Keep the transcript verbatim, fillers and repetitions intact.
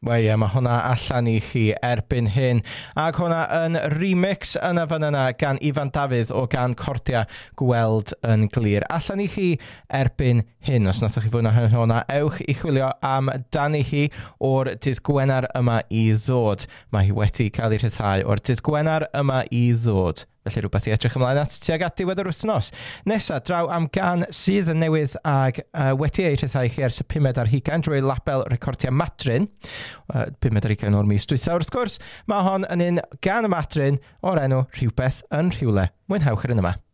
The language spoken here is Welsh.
Wel ie, mae hwnna allan i chi erbyn hyn. Ac hwnna yn remix yna fan yna gan Ifan Dafydd o gan Cordia Gweld yn Glir. Allan i chi erbyn hyn, os nathoch chi fwynhau hwnna, ewch i chwilio am dani hi o'r dydd Gwener yma i ddod. Mae hi wedi cael ei rhyddhau o'r dydd Gwener yma i ddod. Felly rhywbeth i edrych ymlaen at tuag at diwedd yr wythnos. Nesa, draw am gan sydd yn newydd ag uh, wedi ei rhyddhau chi ers y pumed ar hugain drwy label Recordia Madryn. Uh, pumed ar hugain o'r mis dwytha wrth gwrs. Mae hon yn un gan y Madryn o'r enw Rhywbeth yn Rhywle. Mwynhewch yr un yma.